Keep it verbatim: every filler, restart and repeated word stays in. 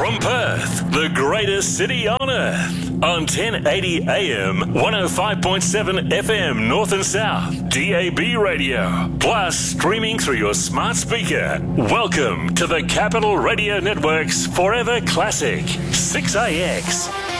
From Perth, the greatest city on earth, on ten eighty A M, one oh five point seven F M North and South, D A B radio, plus streaming through your smart speaker. Welcome to the Capital Radio Network's Forever Classic, six A X.